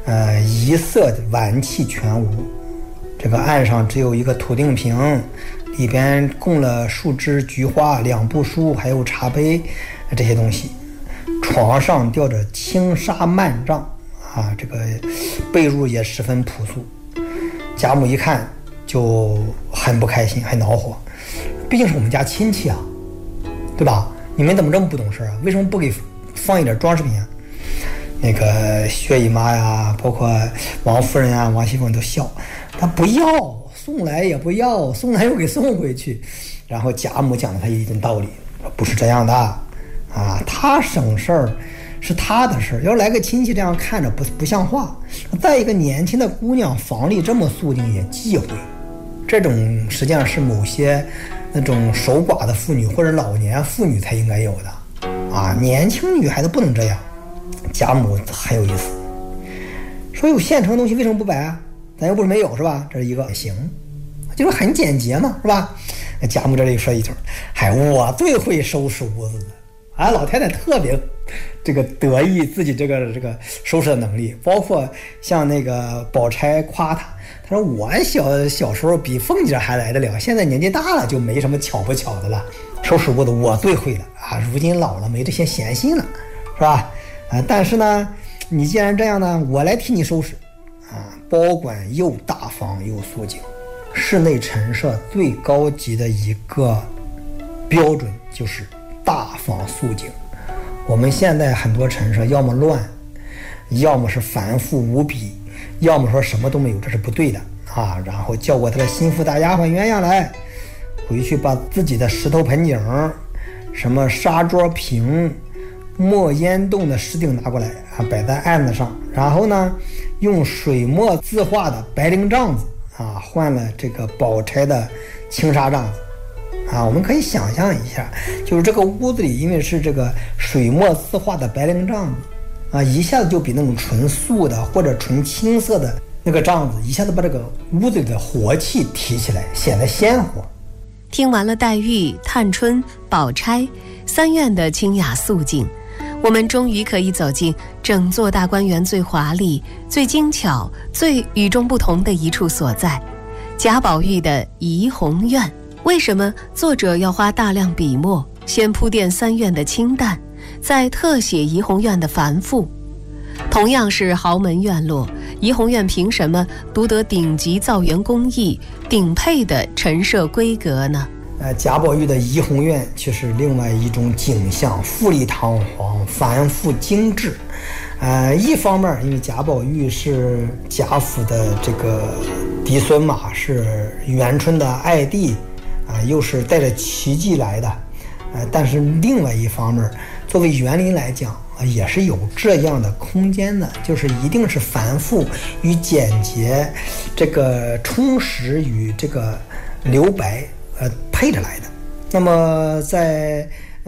一色的晚气全无。这个案上只有一个土定瓶，里边供了数枝菊花、2部书，还有茶杯这些东西。床上吊着轻纱幔帐啊，这个被褥也十分朴素。贾母一看就很不开心，很恼火，毕竟是我们家亲戚啊，对吧？你们怎么这么不懂事啊？为什么不给放一点装饰品啊？那个薛姨妈呀，包括王夫人啊、王熙凤都笑，她不要，送来也不要，送来又给送回去。然后贾母讲了他一顿道理，说不是这样的啊，他省事儿是他的事儿，要来个亲戚这样看着不像话。再一个，年轻的姑娘房里这么肃静也忌讳，这种实际上是某些那种守寡的妇女或者老年妇女才应该有的啊，年轻女孩子不能这样。贾母很有意思，说有现成的东西为什么不摆啊？咱又不是没有，是吧？这是一个也行，就是很简洁嘛，是吧？贾母这里说一句，我最会收拾屋子的。啊，老太太特别这个得意自己这个收拾的能力，包括像那个宝钗夸她，她说我小时候比凤姐还来得了，现在年纪大了就没什么巧不巧的了，收拾屋子我最会了啊！如今老了没这些闲心了，是吧？但是呢，你既然这样呢，我来替你收拾啊，保管又大方又肃静。室内陈设最高级的一个标准就是大方肃静。我们现在很多陈设要么乱，要么是繁复无比，要么说什么都没有，这是不对的啊。然后叫过他的心腹大丫鬟鸳鸯来，回去把自己的石头盆景、什么砂桌瓶、墨烟洞的石鼎拿过来啊，摆在案子上。然后呢，用水墨字画的白绫帐子啊，换了这个宝钗的轻纱帐子。啊，我们可以想象一下，就是这个屋子里，因为是这个水墨字画的白绫帐子啊，一下子就比那种纯素的或者纯青色的那个帐子，一下子把这个屋子里的活气提起来，显得鲜活。 听完了黛玉、探春、宝钗三院的清雅肃静，我们终于可以走进整座大观园最华丽、最精巧、最与众不同的一处所在——贾宝玉的怡红院。为什么作者要花大量笔墨，先铺垫三院的清淡，再特写怡红院的繁复？同样是豪门院落，怡红院凭什么独得顶级造园工艺、顶配的陈设规格呢？ 贾宝玉的怡红院却是另外一种景象，富丽堂皇、繁复精致。一方面，因为贾宝玉是贾府的这个嫡孙嘛，是元春的爱弟。又是带着奇迹来的，但是另外一方面，作为园林来讲也是有这样的空间的，就是一定是繁复与简洁，这个充实与这个留白配着来的。那么在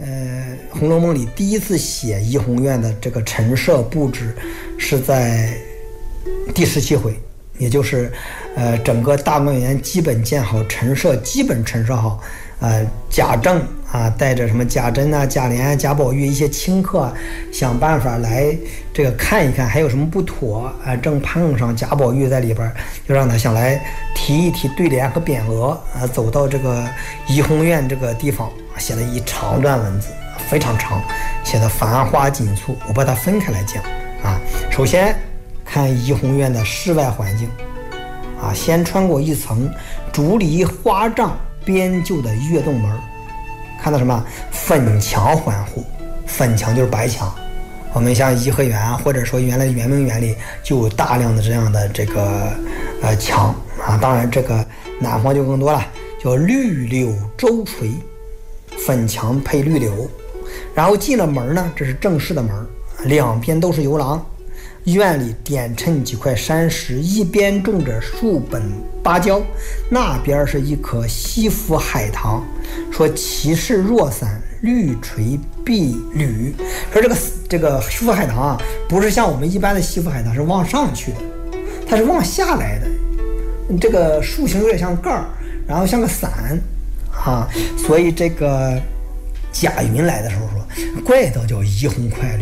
《红楼梦》里第一次写怡红院的这个陈设布置是在第17回，也就是整个大观园基本建好，基本陈设好，贾政啊带着什么贾珍啊、贾琏啊、贾宝玉一些亲客想办法来这个看一看还有什么不妥啊，正碰上贾宝玉在里边，就让他想来提一提对联和匾额啊，走到这个怡红院这个地方，写了一长段文字，非常长，写的繁花锦簇。我把它分开来讲啊，首先看怡红院的室外环境啊，先穿过一层竹篱花帐编就的月洞门，看到什么？粉墙环护，粉墙就是白墙。我们像颐和园或者说原来的圆明园里就有大量的这样的这个墙啊，当然这个南方就更多了，叫绿柳周垂，粉墙配绿柳。然后进了门呢，这是正式的门，两边都是游廊。院里点衬几块山石，一边种着数本芭蕉，那边是一棵西府海棠，说其势若伞，绿垂碧缕。说这个西府海棠啊，不是像我们一般的西府海棠是往上去的，它是往下来的，这个树形有点像盖儿，然后像个伞啊，所以这个贾云来的时候说，怪得叫怡红快绿。